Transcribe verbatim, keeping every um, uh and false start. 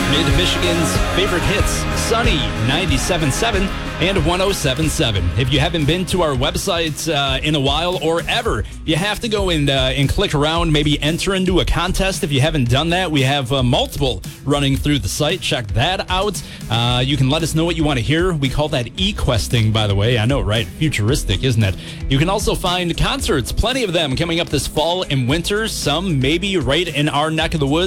Mid-Michigan's favorite hits, Sunny ninety-seven point seven and one oh seven point seven. If you haven't been to our website uh, in a while or ever, you have to go and, uh, and click around, maybe enter into a contest. If you haven't done that, we have uh, multiple running through the site. Check that out. Uh, you can let us know what you want to hear. We call that e-questing, by the way. I know, right? Futuristic, isn't it? You can also find concerts, plenty of them coming up this fall and winter, some maybe right in our neck of the woods.